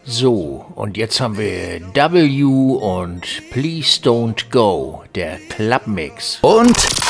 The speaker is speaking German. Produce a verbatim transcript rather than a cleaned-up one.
So, und jetzt haben wir W und Please Don't Go, der Clubmix. Und